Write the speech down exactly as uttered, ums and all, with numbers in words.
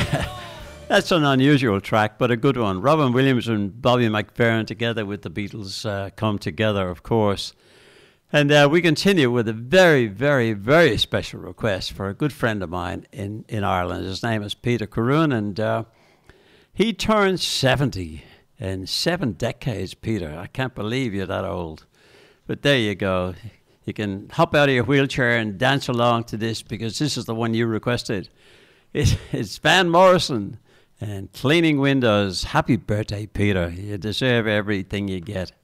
That's an unusual track, but a good one. Robin Williams and Bobby McFerrin together with the Beatles uh, come together, of course. And uh, we continue with a very, very, very special request for a good friend of mine in, in Ireland. His name is Peter Caroon, and uh, he turned seventy in seven decades, Peter. I can't believe you're that old. But there you go. You can hop out of your wheelchair and dance along to this because this is the one you requested. It, it's Van Morrison and Cleaning Windows. Happy birthday, Peter. You deserve everything you get.